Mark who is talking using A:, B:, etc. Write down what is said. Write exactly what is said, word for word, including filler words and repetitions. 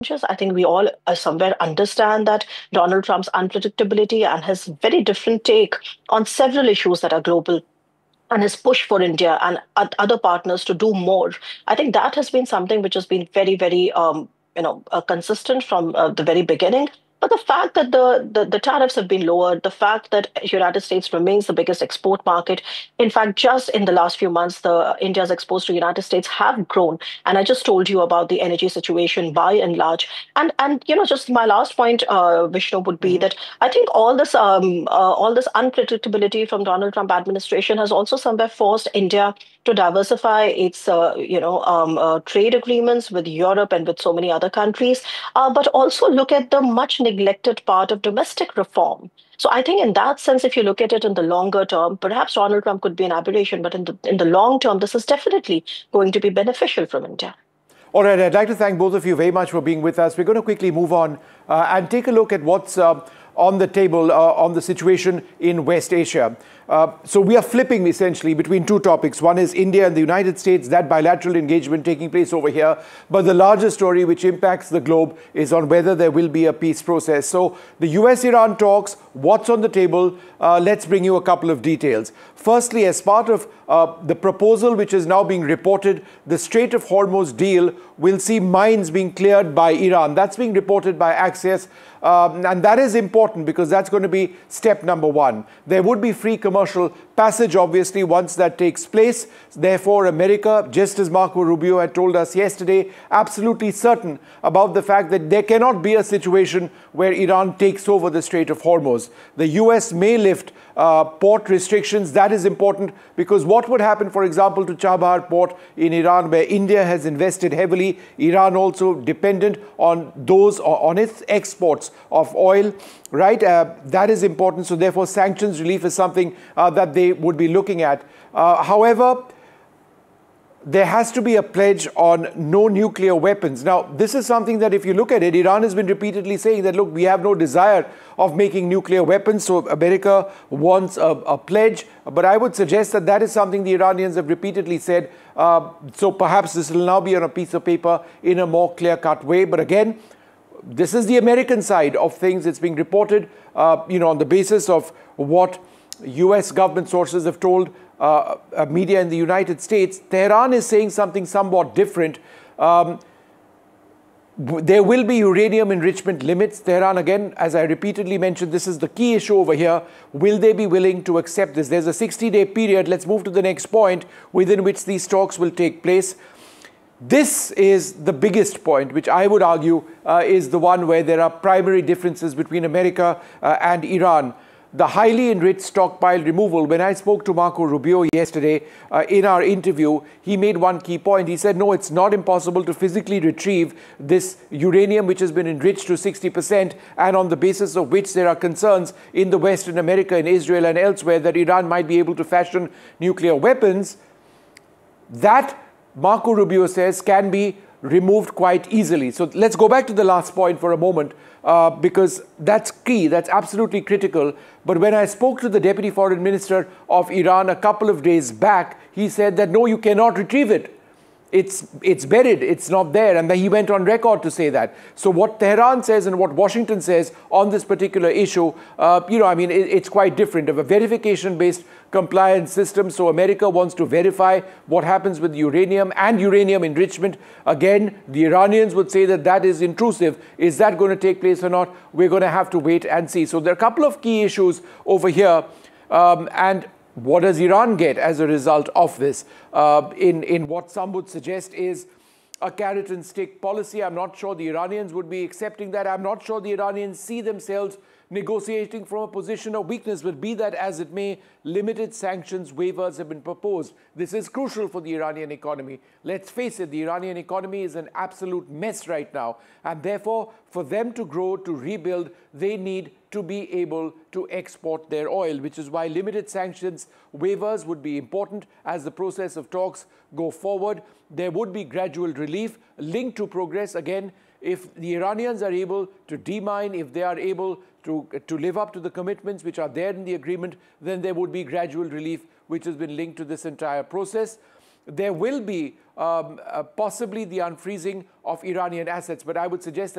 A: I think we all uh, somewhere understand that Donald Trump's unpredictability and his very different take on several issues that are global and his push for India and oth- other partners to do more. I think that has been something which has been very, very, um, you know, uh, consistent from uh, the very beginning. But the fact that the, the the tariffs have been lowered, the fact that United States remains the biggest export market. In fact, just in the last few months, the India's exports to United States have grown. And I just told you about the energy situation by and large. And and you know, just my last point, uh, Vishnu, would be
B: Hmm.
A: that I think all this um, uh, all this unpredictability from Donald Trump administration has also somewhere forced India to diversify its uh, you know um, uh, trade agreements with Europe and with so many other countries, uh, but also look at the much neglected part of domestic reform. So I think in that sense, if you look at it in the longer term, perhaps Donald Trump could be an aberration, but in the in the long term, this is definitely going to be beneficial from India.
B: All right, I'd like to thank both of you very much for being with us. We're going to quickly move on uh, and take a look at what's uh, on the table uh, on the situation in West Asia. Uh, so we are flipping essentially between two topics. One is India and the United States, that bilateral engagement taking place over here. But the larger story which impacts the globe is on whether there will be a peace process. So the U S Iran talks, what's on the table? Uh, let's bring you a couple of details. Firstly, as part of uh, the proposal which is now being reported, the Strait of Hormuz deal will see mines being cleared by Iran. That's being reported by Axios. Um, and that is important because that's going to be step number one. There would be free commercial passage, obviously, once that takes place. Therefore, America, just as Marco Rubio had told us yesterday, absolutely certain about the fact that there cannot be a situation where Iran takes over the Strait of Hormuz. The U S may lift uh, port restrictions. That is important because what would happen, for example, to Chabahar port in Iran, where India has invested heavily, Iran also dependent on those, on its exports of oil, right? Uh, that is important. So therefore, sanctions relief is something uh, that they would be looking at. Uh, however, there has to be a pledge on no nuclear weapons. Now, this is something that if you look at it, Iran has been repeatedly saying that, look, we have no desire of making nuclear weapons. So America wants a, a pledge. But I would suggest that that is something the Iranians have repeatedly said. Uh, so perhaps this will now be on a piece of paper in a more clear-cut way. But again, this is the American side of things. It's being reported, uh, you know, on the basis of what U S government sources have told uh, uh, media in the United States. Tehran is saying something somewhat different. Um, there will be uranium enrichment limits. Tehran, again, as I repeatedly mentioned, this is the key issue over here. Will they be willing to accept this? There's a sixty-day period. Let's move to the next point within which these talks will take place. This is the biggest point, which I would argue uh, is the one where there are primary differences between America uh, and Iran. The highly enriched stockpile removal. When I spoke to Marco Rubio yesterday uh, in our interview, he made one key point. He said, no, it's not impossible to physically retrieve this uranium which has been enriched to sixty percent and on the basis of which there are concerns in the West, in America, in Israel and elsewhere that Iran might be able to fashion nuclear weapons. That, Marco Rubio says, can be removed quite easily. So let's go back to the last point for a moment. Uh, because that's key, that's absolutely critical. But when I spoke to the Deputy Foreign Minister of Iran a couple of days back, he said that no, you cannot retrieve it. It's, it's buried, it's not there. And then he went on record to say that. So what Tehran says and what Washington says on this particular issue, uh, you know, I mean, it, it's quite different. Of a verification-based compliance system. So America wants to verify what happens with uranium and uranium enrichment. Again, the Iranians would say that that is intrusive. Is that going to take place or not? We're going to have to wait and see. So there are a couple of key issues over here. Um, and what does Iran get as a result of this? Uh, in, in what some would suggest is a carrot and stick policy. I'm not sure the Iranians would be accepting that. I'm not sure the Iranians see themselves negotiating from a position of weakness, but be that as it may, limited sanctions waivers have been proposed. This is crucial for the Iranian economy. Let's face it, the Iranian economy is an absolute mess right now. And therefore, for them to grow, to rebuild, they need to be able to export their oil, which is why limited sanctions waivers would be important as the process of talks go forward. There would be gradual relief linked to progress. Again, if the Iranians are able to demine, if they are able to, to live up to the commitments which are there in the agreement, then there would be gradual relief which has been linked to this entire process. there will be um, uh, possibly the unfreezing of Iranian assets. But I would suggest that